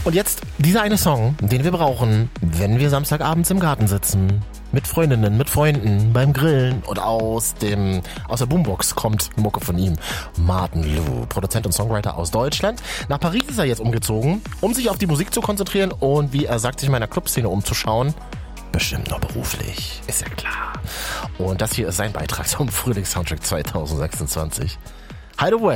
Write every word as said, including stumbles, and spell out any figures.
Und jetzt dieser eine Song, den wir brauchen, wenn wir Samstagabends im Garten sitzen. Mit Freundinnen, mit Freunden, beim Grillen und aus dem aus der Boombox kommt Mucke von ihm. Martin Lou, Produzent und Songwriter aus Deutschland. Nach Paris ist er jetzt umgezogen, um sich auf die Musik zu konzentrieren und wie er sagt, sich in meiner Clubszene umzuschauen. Bestimmt noch beruflich, ist ja klar. Und das hier ist sein Beitrag zum Frühlings-Soundtrack zwanzig sechsundzwanzig. Hideaway.